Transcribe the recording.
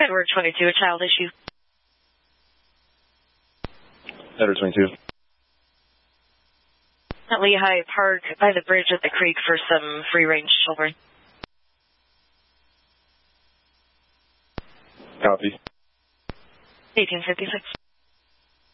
Edward 22, a child issue. Edward 22. At Lehigh Park by the bridge at the creek for some free-range children. Copy. 1856.